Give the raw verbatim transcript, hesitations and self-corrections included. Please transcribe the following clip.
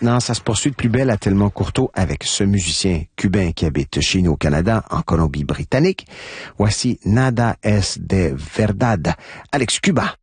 maintenant, ça se poursuit de plus belle à Tellement Courteau avec ce musicien cubain qui habite chez nous au Canada, en Colombie-Britannique. Voici Nada es de verdad, Alex Cuba.